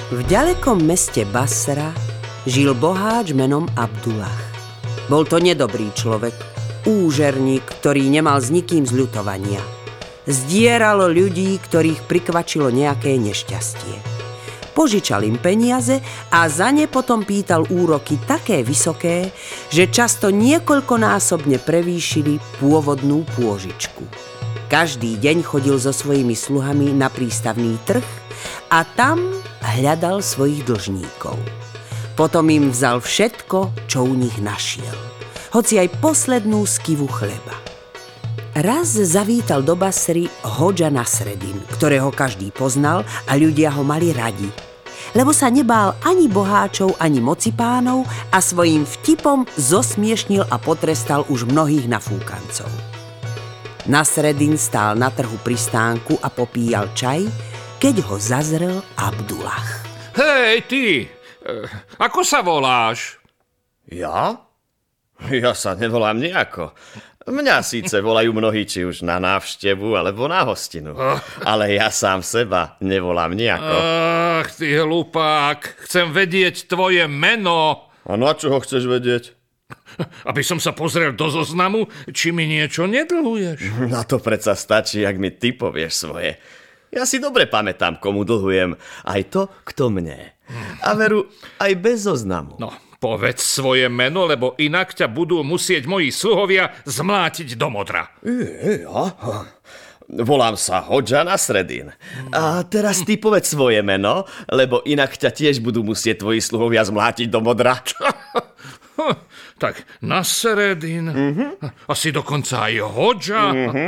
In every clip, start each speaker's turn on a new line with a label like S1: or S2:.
S1: V ďalekom meste Basra žil boháč menom Abdullah. Bol to nedobrý človek, úžerník, ktorý nemal s nikým zľutovania. Zdieral ľudí, ktorých prikvačilo nejaké nešťastie. Požičal im peniaze a za ne potom pýtal úroky také vysoké, že často niekoľkonásobne prevýšili pôvodnú pôžičku. Každý deň chodil so svojimi sluhami na prístavný trh a tam hľadal svojich dlžníkov. Potom im vzal všetko, čo u nich našiel, hoci aj poslednú skivu chleba. Raz zavítal do Basry Hodža Nasreddin, ktorého každý poznal a ľudia ho mali radi, lebo sa nebál ani boháčov, ani mocipánov a svojím vtipom zosmiešnil a potrestal už mnohých nafúkancov. Nasreddin stál na trhu pri stánku a popíjal čaj, keď ho zazrel Abdullah.
S2: Hej, ty! Ako sa voláš?
S3: Ja? Ja sa nevolám nejako. Mňa síce volajú mnohí, či už na návštevu, alebo na hostinu. Ale ja sám seba nevolám nejako.
S2: Ach, ty hlupák, chcem vedieť tvoje meno.
S3: A na čo ho chceš vedieť?
S2: Aby som sa pozrel do zoznamu, či mi niečo nedlhuješ.
S3: Na to predsa stačí, ak mi ty povieš svoje. Ja si dobre pamätám, komu dlhujem. Aj to, kto mne. A veru, aj bez zoznamu.
S2: No, povedz svoje meno, lebo inak ťa budú musieť moji sluhovia zmlátiť do modra.
S3: Ja? Volám sa Hodža Nasreddin. A teraz ty povedz svoje meno, lebo inak ťa tiež budú musieť tvoji sluhovia zmlátiť do modra.
S2: Tak Nasreddin, asi dokonca aj Hodža.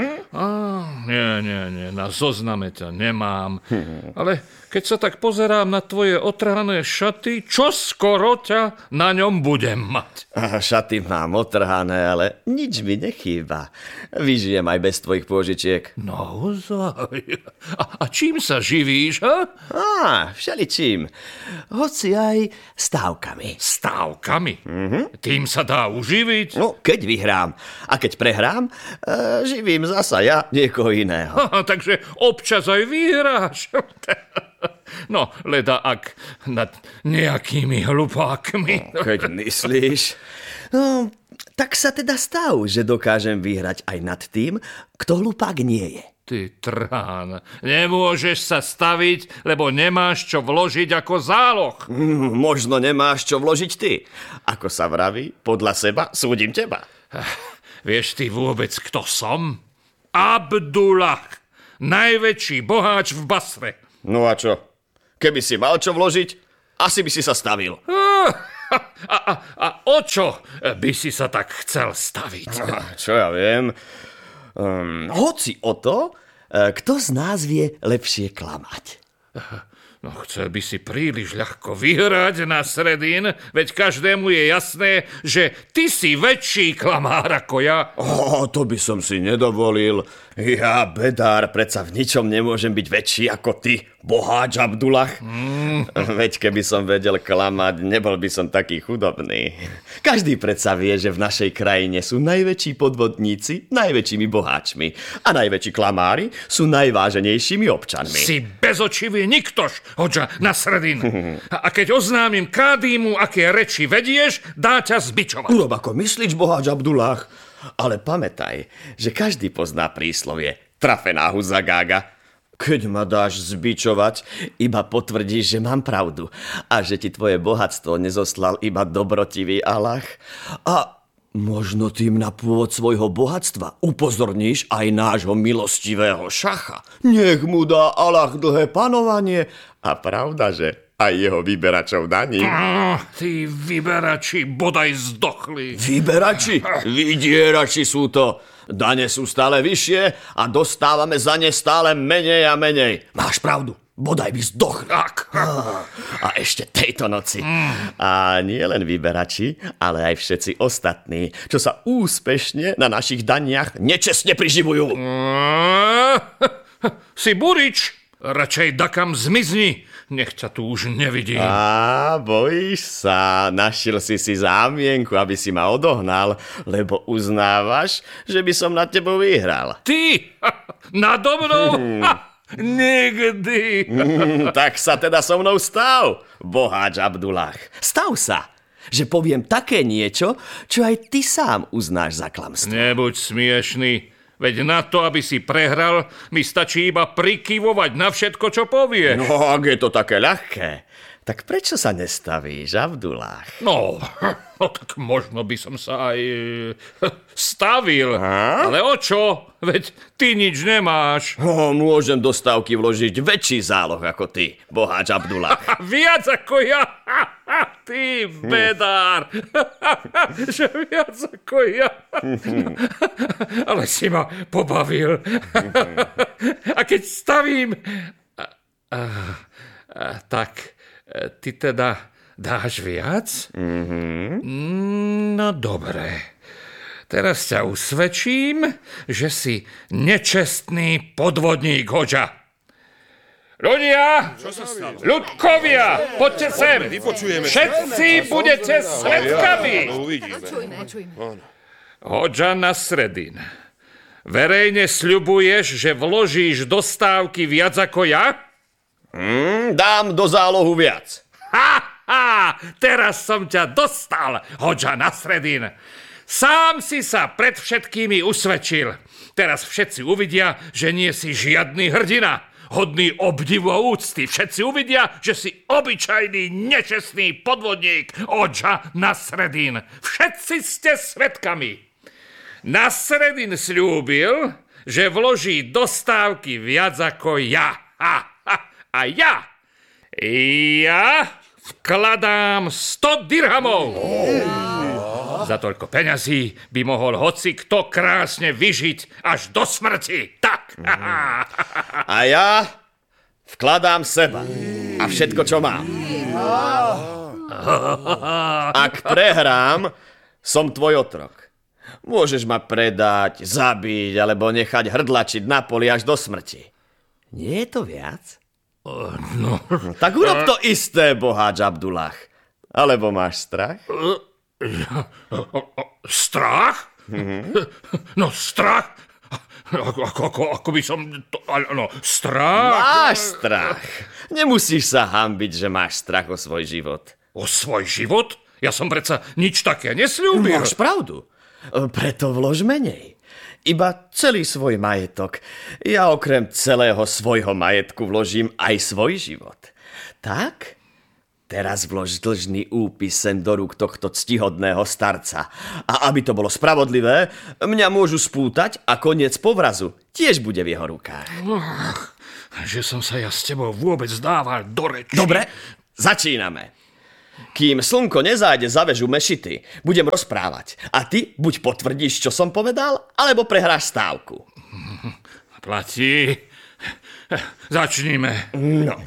S2: Nie, na zozname ťa nemám. Ale keď sa tak pozerám na tvoje otrhané šaty, čo skoro ťa na ňom budem mať.
S3: Šaty mám otrhané, ale nič mi nechýba. Vyžijem aj bez tvojich pôžičiek.
S2: Naozaj? A čím sa živíš, ha?
S3: Všeličím. Hoci aj stávkami.
S2: Stávkami? Tým sa dá uživiť?
S3: No, keď vyhrám. A keď prehrám, živím zasa ja niekoho iného.
S2: Takže občas aj vyhráš. No, leda ak nad nejakými hlupákmi.
S3: Keď myslíš. No, tak sa teda stav, že dokážem vyhrať aj nad tým, kto hlupák nie je.
S2: Ty trhán, nemôžeš sa staviť, lebo nemáš čo vložiť ako záloh.
S3: Možno nemáš čo vložiť ty. Ako sa vraví, podľa seba súdim teba.
S2: Vieš ty vôbec, kto som? Abdullah, najväčší boháč v Basre.
S3: No a čo? Keby si mal čo vložiť, asi by si sa stavil.
S2: A o čo by si sa tak chcel staviť?
S3: Čo ja viem. Hoci o to, kto z nás vie lepšie klamať.
S2: No, chcel by si príliš ľahko vyhrať, Nasreddin, veď každému je jasné, že ty si väčší klamár ako ja.
S3: To by som si nedovolil. Ja, bedár, predsa v ničom nemôžem byť väčší ako ty, boháč Abdullah. Veď keby som vedel klamať, nebol by som taký chudobný. Každý predsa vie, že v našej krajine sú najväčší podvodníci najväčšími boháčmi a najväčší klamári sú najváženejšími občanmi.
S2: Si bezočivý niktož, Hodža Nasreddin. A keď oznámim kádímu, aké reči vedieš, dá ťa zbičovať.
S3: Urob ako myslíš, boháč Abdullah. Ale pamätaj, že každý pozná príslovie trafená huza gága. Keď ma dáš zbičovať, iba potvrdíš, že mám pravdu a že ti tvoje bohatstvo nezoslal iba dobrotivý Allah. A možno tým na pôvod svojho bohatstva upozorníš aj nášho milostivého šacha. Nech mu dá Allah dlhé panovanie a pravda, že aj jeho vyberačov daní.
S2: Tí vyberači bodaj zdochli.
S3: Vyberači? Vydierači sú to. Dane sú stále vyššie a dostávame za ne stále menej a menej. Máš pravdu. Bodaj by zdochli. A ešte tejto noci. A nie len vyberači, ale aj všetci ostatní, čo sa úspešne na našich daniach nečestne priživujú.
S2: Si burič. Radšej dakam zmizni. Nech ťa tu už nevidím.
S3: Bojíš sa. Našiel si zámienku, aby si ma odohnal, lebo uznávaš, že by som nad tebou vyhral.
S2: Ty? Nado mnou? Nikdy.
S3: Tak sa teda so mnou stav, boháč Abdullah. Stav sa, že poviem také niečo, čo aj ty sám uznáš za klamstvo.
S2: Nebuď smiešný. Veď na to, aby si prehral, mi stačí iba prikyvovať na všetko, čo povieš.
S3: No, ak je to také ľahké, tak prečo sa nestavíš, Abdullah?
S2: No, tak možno by som sa aj stavil. Ale o čo? Veď ty nič nemáš.
S3: Môžem do stávky vložiť väčší záloh ako ty, boháč Abdullah.
S2: Viac ako ja. Ty bedár. Že viac ako ja. Ale si ma pobavil. A keď stavím... tak ty teda dáš viac? No dobre. Teraz ťa usvedčím, že si nečestný podvodník, Hodža. Ľudia, ľudkovia, poďte sem. Všetci budete svedkami. Hodža Nasreddin, verejne sľubuješ, že vložíš do stávky viac ako ja?
S3: Dám do zálohu viac.
S2: Teraz som ťa dostal, Hodža Nasreddin. Sám si sa pred všetkými usvedčil. Teraz všetci uvidia, že nie si žiadny hrdina, hodný obdivu a úcty. Všetci uvidia, že si obyčajný, nečestný podvodník, Hodža Nasreddin. Všetci ste svedkami. Nasreddin sľúbil, že vloží do stávky viac ako ja. A ja vkladám 100 dirhamov. Za toľko peňazí by mohol hoci kto krásne vyžiť až do smrti. Tak.
S3: A ja vkladám seba a všetko, čo mám. Ak prehrám, som tvoj otrok. Môžeš ma predať, zabiť alebo nechať hrdlačiť na poli až do smrti. Nie je to viac?
S2: No.
S3: Tak urob to isté, boháč Abdullah. Alebo máš strach?
S2: Strach? No strach? Ako by som... strach?
S3: Máš strach. Nemusíš sa hanbiť, že máš strach o svoj život.
S2: O svoj život? Ja som predsa nič také nesľúbil.
S3: Máš pravdu. Preto vlož menej. Iba celý svoj majetok. Ja okrem celého svojho majetku vložím aj svoj život. Tak? Teraz vlož dlžný úpis sem do rúk tohto ctihodného starca. A aby to bolo spravodlivé, mňa môžu spútať a koniec povrazu tiež bude v jeho rukách.
S2: Že som sa ja s tebou vôbec dával do reči.
S3: Dobre, začíname. Kým slnko nezájde za väžu mešity, budem rozprávať. A ty buď potvrdíš, čo som povedal, alebo prehráš stávku.
S2: Platí. Začníme.
S3: No.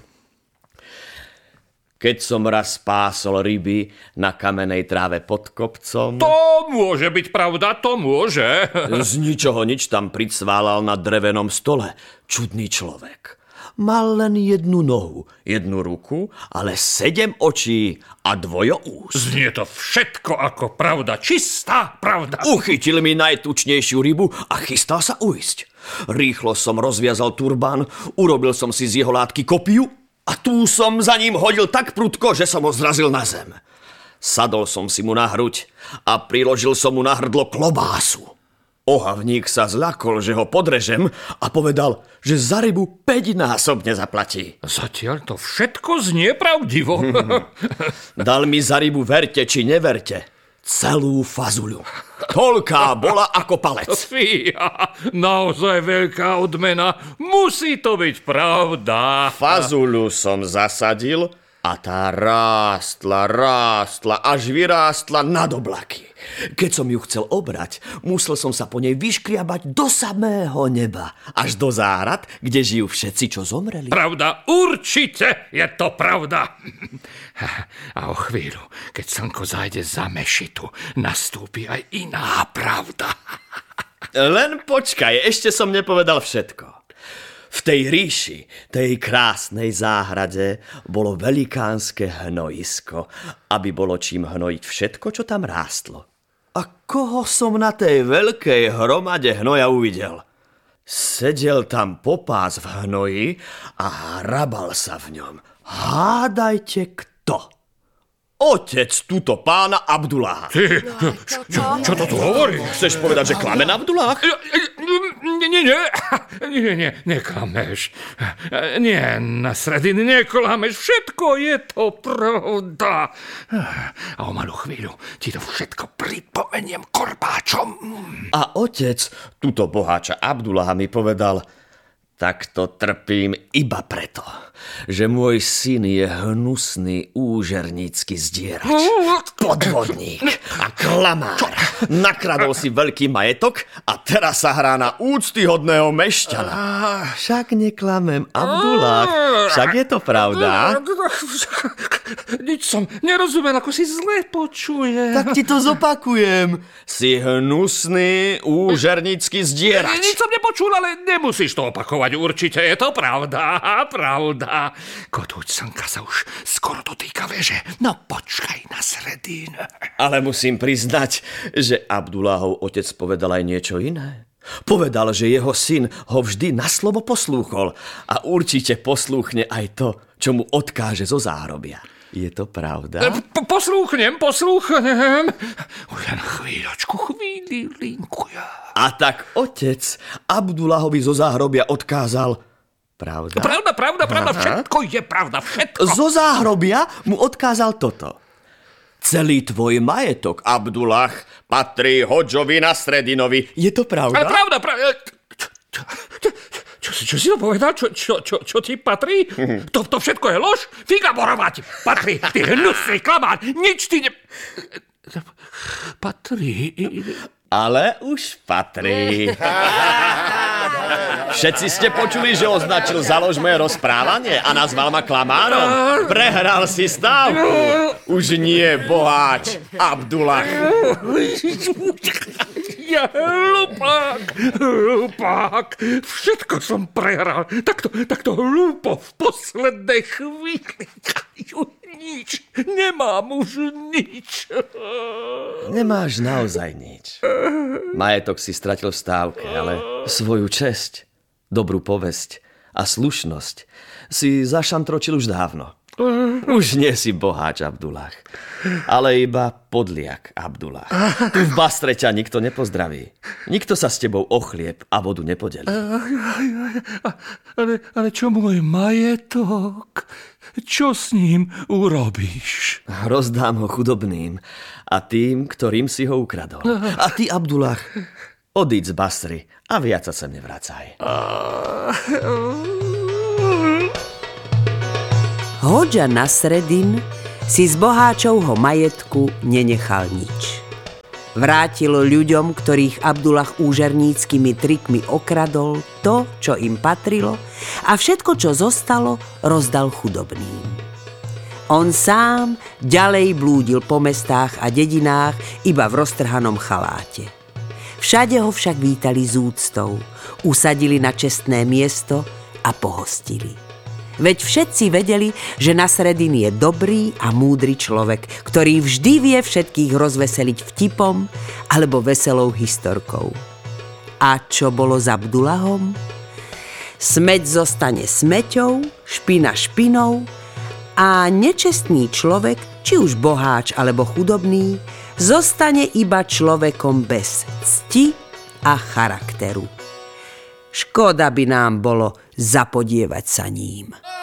S3: Keď som raz pásol ryby na kamenej tráve pod kopcom...
S2: To môže byť pravda, to môže.
S3: Z ničoho nič tam pricválal na drevenom stole čudný človek. Mal len jednu nohu, jednu ruku, ale 7 očí a 2 úst.
S2: Znie to všetko ako pravda, čistá pravda.
S3: Uchytil mi najtučnejšiu rybu a chystal sa ujsť. Rýchlo som rozviazal turbán, urobil som si z jeho látky kopiu a tú som za ním hodil tak prudko, že som ho zrazil na zem. Sadol som si mu na hruď a priložil som mu na hrdlo klobásu. Ohavník sa zľakol, že ho podrežem a povedal, že za rybu 5-násobne zaplatí.
S2: Zatiaľ to všetko znie pravdivo.
S3: Dal mi za rybu, verte či neverte, celú fazuľu. Toľká bola ako palec.
S2: Fíha, naozaj veľká odmena. Musí to byť pravda.
S3: Fazuľu som zasadil a tá rástla, až vyrástla nad oblaky. Keď som ju chcel obrať, musel som sa po nej vyškriabať do samého neba, až do záhrad, kde žijú všetci, čo zomreli.
S2: Pravda, určite je to pravda. A o chvíľu, keď slnko zájde za mešitu, nastúpi aj iná pravda.
S3: Len počkaj, ešte som nepovedal všetko. V tej ríši, tej krásnej záhrade, bolo velikánske hnojisko, aby bolo čím hnojiť všetko, čo tam rástlo. A koho som na tej veľkej hromade hnoja uvidel? Sedel tam popás v hnoji a hrabal sa v ňom. Hádajte, kto? Otec tuto pána Abduláha.
S2: Ty, čo to tu hovoríš?
S3: Chceš povedať, že klame na Abdulách?
S2: Nie, neklameš. Nie, Nasreddin, neklameš. Všetko je to pravda. A o malú chvíľu ti to všetko pripomeniem korbáčom.
S3: A otec tuto boháča Abduláha mi povedal: takto trpím iba preto, že môj syn je hnusný úžernícky zdierač, podvodník a klamár. Nakradol si veľký majetok a teraz sa hrá na úctyhodného mešťana. Však neklamem, Abdullah, však je to pravda.
S2: Nič som nerozumel, ako si zle počuje.
S3: Tak ti to zopakujem. Si hnusný úžernícky zdierač.
S2: Nič som nepočul, ale nemusíš to opakovať. Určite je to pravda. Kotúč slnka sa už skoro dotýka veže. No počkaj, Nasreddin.
S3: Ale musím priznať, že Abdullahov otec povedal aj niečo iné. Povedal, že jeho syn ho vždy na slovo poslúchol a určite poslúchne aj to, čo mu odkáže zo záhrobia. Je to pravda?
S2: Poslúchnem. Už len chvíli linkuja.
S3: A tak otec Abdullahovi zo záhrobia odkázal: pravda?
S2: Pravda, všetko je pravda, všetko.
S3: Zo záhrobia mu odkázal toto: celý tvoj majetok, Abdullah, patrí Hodžovi Nasreddinovi. Je to pravda?
S2: Pravda. Čo si to povedal? Čo ti patrí? To všetko je lož? Figa borová ti patrí, ty hnusný klamár. Nič ti ne... Patrí...
S3: Ale už patrí. Všetci ste počuli, že označil za lož moje rozprávanie a nazval ma klamárom? Prehral si stav? Už nie, boháč Abdullah.
S2: Ja hlupák. Všetko som prehral. Takto hlúpo v poslednej chvíli. Nič. Nemám už nič.
S3: Nemáš naozaj nič. Majetok si stratil v stávke, ale svoju česť, dobrú povesť a slušnosť si zašantročil už dávno. Už nie si boháč, Abdullah, ale iba podliak, Abdullah. Tu v Basre ťa nikto nepozdraví. Nikto sa s tebou o chlieb a vodu nepodelí.
S2: Ale čo môj majetok? Čo s ním urobíš?
S3: Rozdám ho chudobným a tým, ktorým si ho ukradol. A ty, Abdullah, odíď z Basry a viac sa sem nevracaj.
S1: Hodža Nasreddin si z boháčovho majetku nenechal nič. Vrátil ľuďom, ktorých Abdullah úžerníckymi trikmi okradol, to, čo im patrilo, a všetko, čo zostalo, rozdal chudobným. On sám ďalej blúdil po mestách a dedinách iba v roztrhanom chaláte. Všade ho však vítali s úctou, usadili na čestné miesto a pohostili. Veď všetci vedeli, že Nasreddin je dobrý a múdry človek, ktorý vždy vie všetkých rozveseliť vtipom alebo veselou historkou. A čo bolo s Abdullahom? Smeť zostane smeťou, špina špinou a nečestný človek, či už boháč alebo chudobný, zostane iba človekom bez cti a charakteru. Škoda by nám bolo zapodievať sa ním.